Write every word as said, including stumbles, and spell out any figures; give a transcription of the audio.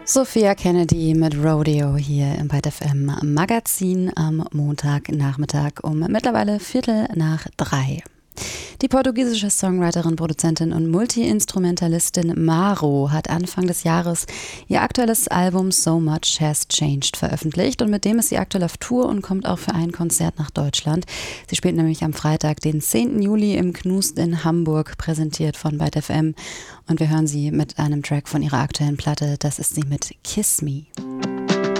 Sophia Kennedy mit Rodeo hier im Byte F M Magazin am Montagnachmittag um mittlerweile Viertel nach drei. Die portugiesische Songwriterin, Produzentin und Multi-Instrumentalistin Maro hat Anfang des Jahres ihr aktuelles Album So Much Has Changed veröffentlicht und mit dem ist sie aktuell auf Tour und kommt auch für ein Konzert nach Deutschland. Sie spielt nämlich am Freitag, den zehnten Juli im Knust in Hamburg, präsentiert von Byte F M, und wir hören sie mit einem Track von ihrer aktuellen Platte. Das ist sie mit Kiss Me.